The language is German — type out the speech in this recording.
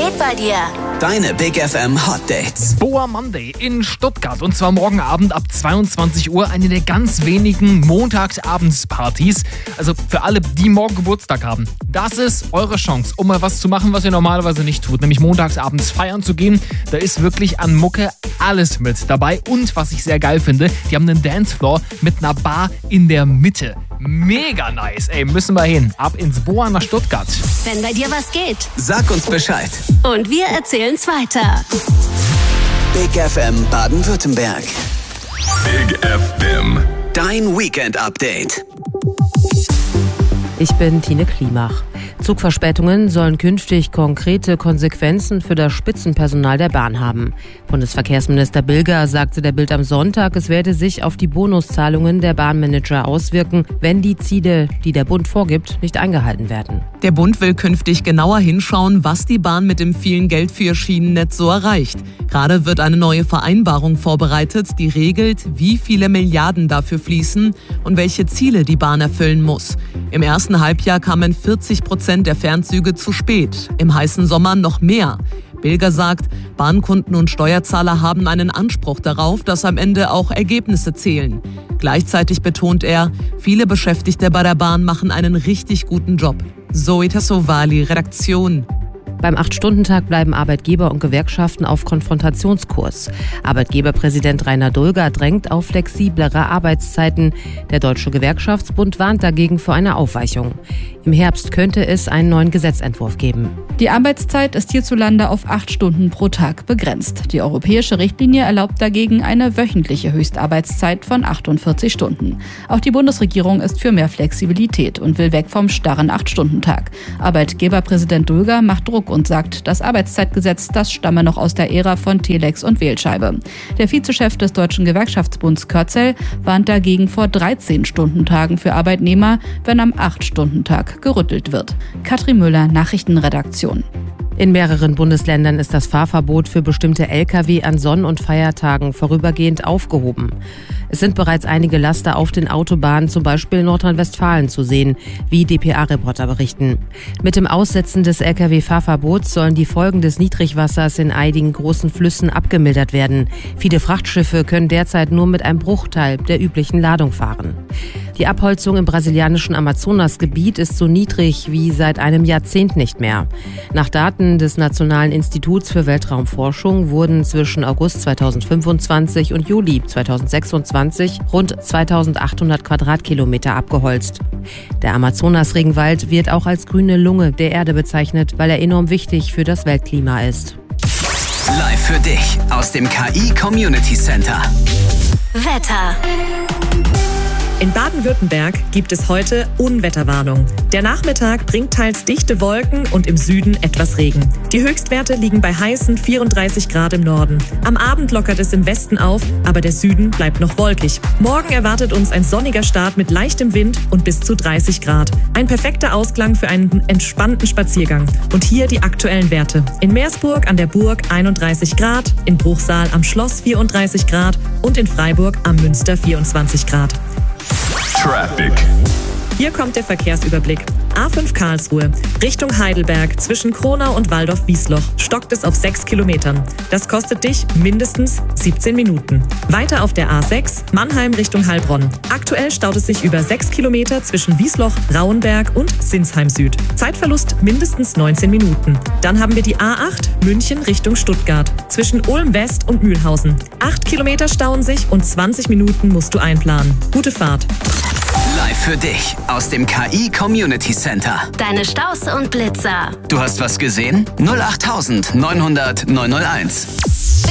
geht bei dir? Deine Big FM Hot Dates. Boa Monday in Stuttgart und zwar morgen Abend ab 22 Uhr, eine der ganz wenigen Montagsabendspartys. Also für alle, die morgen Geburtstag haben. Das ist eure Chance, um mal was zu machen, was ihr normalerweise nicht tut, nämlich montagsabends feiern zu gehen. Da ist wirklich an Mucke alles mit dabei und was ich sehr geil finde, die haben einen Dancefloor mit einer Bar in der Mitte. Mega nice, ey, müssen wir hin. Ab ins Boa nach Stuttgart. Wenn bei dir was geht. Sag uns Bescheid. Und wir erzählen's weiter. Big FM Baden-Württemberg. Big FM. Dein Weekend-Update. Ich bin Tine Klimach. Zugverspätungen sollen künftig konkrete Konsequenzen für das Spitzenpersonal der Bahn haben. Bundesverkehrsminister Bilger sagte der Bild am Sonntag, es werde sich auf die Bonuszahlungen der Bahnmanager auswirken, wenn die Ziele, die der Bund vorgibt, nicht eingehalten werden. Der Bund will künftig genauer hinschauen, was die Bahn mit dem vielen Geld für ihr Schienennetz so erreicht. Gerade wird eine neue Vereinbarung vorbereitet, die regelt, wie viele Milliarden dafür fließen und welche Ziele die Bahn erfüllen muss. Im ersten Halbjahr kamen 40% der Fernzüge zu spät, im heißen Sommer noch mehr. Bilger sagt, Bahnkunden und Steuerzahler haben einen Anspruch darauf, dass am Ende auch Ergebnisse zählen. Gleichzeitig betont er, viele Beschäftigte bei der Bahn machen einen richtig guten Job. Zoe Tassovali, Redaktion. Beim 8-Stunden-Tag bleiben Arbeitgeber und Gewerkschaften auf Konfrontationskurs. Arbeitgeberpräsident Rainer Dulger drängt auf flexiblere Arbeitszeiten. Der Deutsche Gewerkschaftsbund warnt dagegen vor einer Aufweichung. Im Herbst könnte es einen neuen Gesetzentwurf geben. Die Arbeitszeit ist hierzulande auf 8 Stunden pro Tag begrenzt. Die europäische Richtlinie erlaubt dagegen eine wöchentliche Höchstarbeitszeit von 48 Stunden. Auch die Bundesregierung ist für mehr Flexibilität und will weg vom starren 8-Stunden-Tag. Arbeitgeberpräsident Dulger macht Druck und sagt, das Arbeitszeitgesetz, das stamme noch aus der Ära von Telex und Wählscheibe. Der Vizechef des Deutschen Gewerkschaftsbunds Körzel warnt dagegen vor 13-Stunden-Tagen für Arbeitnehmer, wenn am 8-Stunden-Tag gerüttelt wird. Katrin Müller, Nachrichtenredaktion. In mehreren Bundesländern ist das Fahrverbot für bestimmte Lkw an Sonn- und Feiertagen vorübergehend aufgehoben. Es sind bereits einige Laster auf den Autobahnen, zum Beispiel in Nordrhein-Westfalen, zu sehen, wie dpa-Reporter berichten. Mit dem Aussetzen des Lkw-Fahrverbots sollen die Folgen des Niedrigwassers in einigen großen Flüssen abgemildert werden. Viele Frachtschiffe können derzeit nur mit einem Bruchteil der üblichen Ladung fahren. Die Abholzung im brasilianischen Amazonasgebiet ist so niedrig wie seit einem Jahrzehnt nicht mehr. Nach Daten des Nationalen Instituts für Weltraumforschung wurden zwischen August 2025 und Juli 2026 rund 2800 Quadratkilometer abgeholzt. Der Amazonas-Regenwald wird auch als grüne Lunge der Erde bezeichnet, weil er enorm wichtig für das Weltklima ist. Live für dich aus dem KI Community Center. Wetter. In Baden-Württemberg gibt es heute Unwetterwarnung. Der Nachmittag bringt teils dichte Wolken und im Süden etwas Regen. Die Höchstwerte liegen bei heißen 34 Grad im Norden. Am Abend lockert es im Westen auf, aber der Süden bleibt noch wolkig. Morgen erwartet uns ein sonniger Start mit leichtem Wind und bis zu 30 Grad. Ein perfekter Ausklang für einen entspannten Spaziergang. Und hier die aktuellen Werte. In Meersburg an der Burg 31 Grad, in Bruchsal am Schloss 34 Grad und in Freiburg am Münster 24 Grad. Traffic. Hier kommt der Verkehrsüberblick. A5 Karlsruhe, Richtung Heidelberg, zwischen Kronau und Waldorf-Wiesloch, stockt es auf 6 Kilometern. Das kostet dich mindestens 17 Minuten. Weiter auf der A6, Mannheim Richtung Heilbronn. Aktuell staut es sich über 6 Kilometer zwischen Wiesloch, Rauenberg und Sinsheim Süd. Zeitverlust mindestens 19 Minuten. Dann haben wir die A8, München Richtung Stuttgart, zwischen Ulm West und Mühlhausen. 8 Kilometer stauen sich und 20 Minuten musst du einplanen. Gute Fahrt. Live für dich aus dem KI Community Center. Deine Staus und Blitzer. Du hast was gesehen? 08900 901.